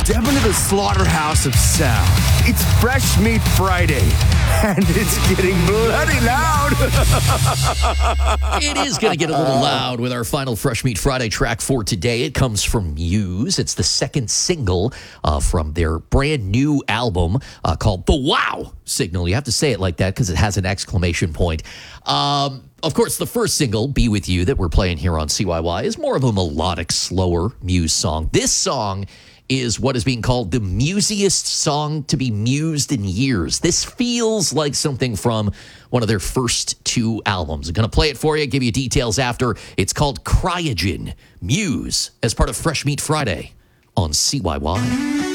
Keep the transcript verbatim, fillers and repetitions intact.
Step into the slaughterhouse of sound. It's Fresh Meat Friday, and it's getting bloody loud. It is going to get a little loud with our final Fresh Meat Friday track for today. It comes from Muse. It's the second single uh, from their brand new album uh, called The Wow Signal. You have to say it like that because it has an exclamation point. Um, of course, the first single, Be With You, that we're playing here on C Y Y is more of a melodic, slower Muse song. This song is what is being called the musiest song to be mused in years. This feels like something from one of their first two albums. I'm going to play it for you, give you details after. It's called Cryogen, Muse, as part of Fresh Meat Friday on C Y Y.